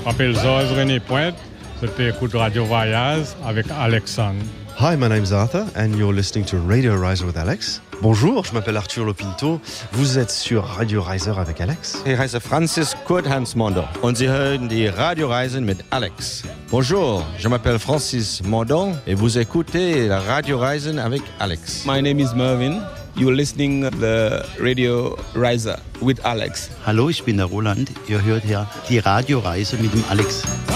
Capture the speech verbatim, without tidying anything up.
Je m'appelle Georges René Pointe. Je écoute Radio Voyage avec Alexandre. Hi, my name's Arthur and you're listening to Radio Riser with Alex. Bonjour, je m'appelle Arthur Lopinto. Vous êtes sur Radio Riser avec Alex. Ich heiße Francis Kurt Hans Mondon und Sie hören die Radio Reisen mit Alex. Bonjour, je m'appelle Francis Mondon et vous écoutez la Radio Reisen avec Alex. My name is Mervyn. You're listening the Radio Riser with Alex. Hallo, ich bin der Roland. Ihr hört hier die Radioreise mit dem Alex.